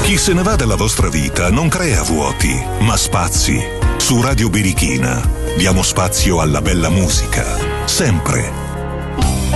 Chi se ne va dalla vostra vita non crea vuoti, ma spazi. Su Radio Birichina diamo spazio alla bella musica, sempre.